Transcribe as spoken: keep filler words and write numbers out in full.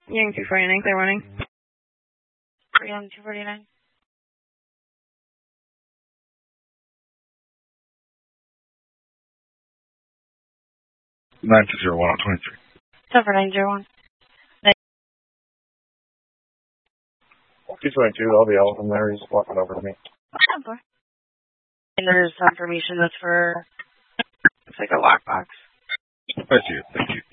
Yang two forty-nine, clear running. Yang two forty-nine. nine two zero one twenty-three. Seven nine zero one. two twenty-two, I'll be out from there. He's walking over to me. Okay. And there's information that's for, it's like a lockbox. I see it. Thank you.